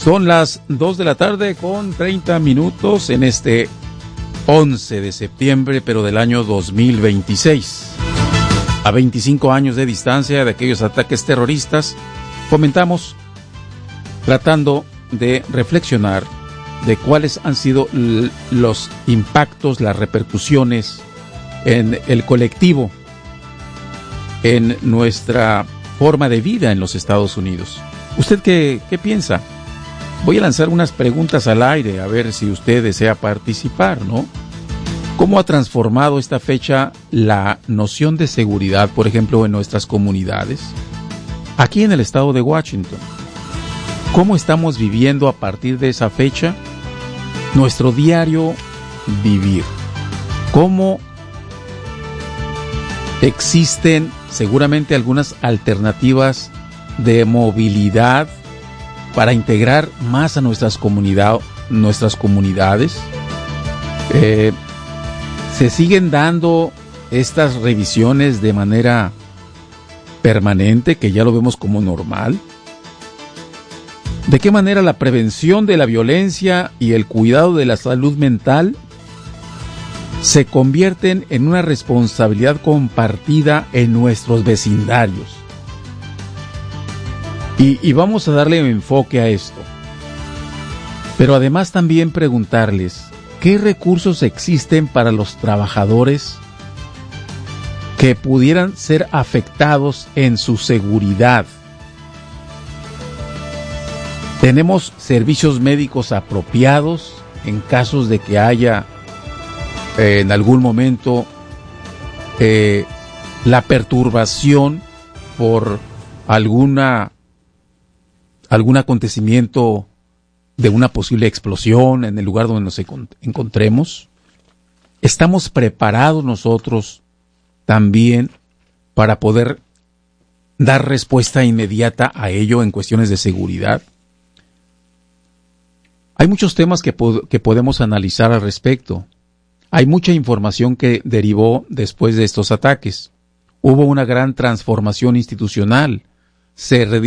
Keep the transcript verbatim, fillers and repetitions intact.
Son las dos de la tarde con treinta minutos en este once de septiembre, pero del año dos mil veintiséis. A veinticinco años de distancia de aquellos ataques terroristas, comentamos tratando de reflexionar de cuáles han sido l- los impactos, las repercusiones en el colectivo, en nuestra forma de vida en los Estados Unidos. ¿Usted qué, qué piensa? Voy a lanzar unas preguntas al aire, a ver si usted desea participar, ¿no? ¿Cómo ha transformado esta fecha la noción de seguridad, por ejemplo, en nuestras comunidades? Aquí en el estado de Washington, ¿cómo estamos viviendo a partir de esa fecha nuestro diario vivir? ¿Cómo existen seguramente algunas alternativas de movilidad para integrar más a nuestras, comunidad, nuestras comunidades? Eh, ¿Se siguen dando estas revisiones de manera permanente, que ya lo vemos como normal? ¿De qué manera la prevención de la violencia y el cuidado de la salud mental se convierten en una responsabilidad compartida en nuestros vecindarios? Y, y vamos a darle enfoque a esto. Pero además también preguntarles, ¿qué recursos existen para los trabajadores que pudieran ser afectados en su seguridad? ¿Tenemos servicios médicos apropiados en casos de que haya eh, en algún momento eh, la perturbación por alguna algún acontecimiento de una posible explosión en el lugar donde nos encontremos? ¿Estamos preparados nosotros también para poder dar respuesta inmediata a ello en cuestiones de seguridad? Hay muchos temas que, po- que podemos analizar al respecto. Hay mucha información que derivó después de estos ataques. Hubo una gran transformación institucional. Se